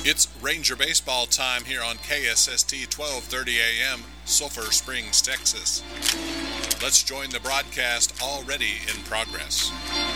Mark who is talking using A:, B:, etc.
A: It's Ranger baseball time here on KSST 1230 AM, Sulphur Springs, Texas. Let's join the broadcast already in progress.